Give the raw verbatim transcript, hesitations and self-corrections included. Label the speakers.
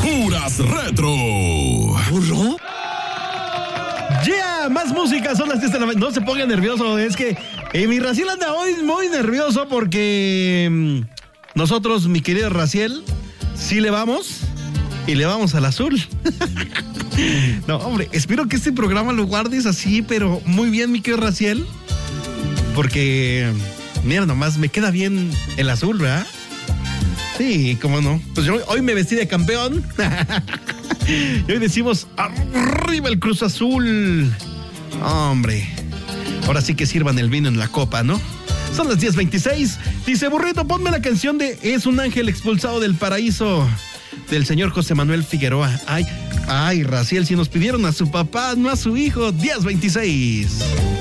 Speaker 1: puras retro.
Speaker 2: ¿Burro?
Speaker 3: Yeah, más música, son las diez de la mañana. No se ponga nervioso, es que eh, mi Raciel anda hoy muy nervioso porque mm, nosotros, mi querido Raciel, sí le vamos y le vamos al azul. No, hombre, espero que este programa lo guardes así, pero muy bien, mi querido Raciel, porque, mira, nomás me queda bien el azul, ¿verdad? Sí, cómo no. Pues yo hoy me vestí de campeón. Y hoy decimos, arriba el Cruz Azul. Hombre, ahora sí que sirvan el vino en la copa, ¿no? Son las diez veintiséis. Dice, burrito, ponme la canción de Es un ángel expulsado del paraíso, del señor José Manuel Figueroa. Ay, ay, Raciel, si nos pidieron a su papá, no a su hijo. diez veintiséis.